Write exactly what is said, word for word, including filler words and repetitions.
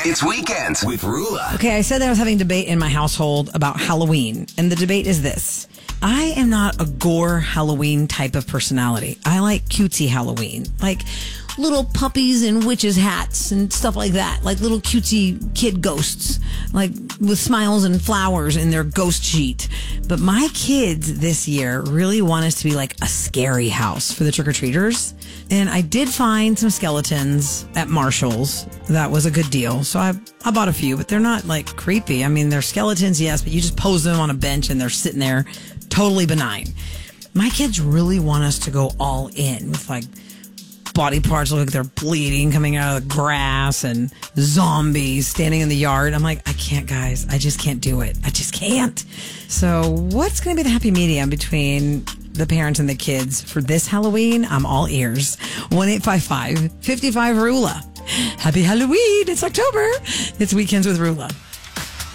It's Weekends with Rula. Okay, I said that I was having a debate in my household about Halloween, and the debate is this. I am not a gore Halloween type of personality. I like cutesy Halloween, like little puppies in witches' hats and stuff like that, like little cutesy kid ghosts, like with smiles and flowers in their ghost sheet. But my kids this year really want us to be like a scary house for the trick-or-treaters. And I did find some skeletons at Marshall's. That was a good deal. So I, I bought a few, but they're not like creepy. I mean, they're skeletons, yes, but you just pose them on a bench and they're sitting there totally benign. My kids really want us to go all in with like body parts look like they're bleeding coming out of the grass and zombies standing in the yard. I'm like, I can't, guys. I just can't do it. I just can't. So what's going to be the happy medium between the parents and the kids for this Halloween? I'm all ears. one eight five five, five five, R U L A. Happy Halloween. It's October. It's Weekends with Rula.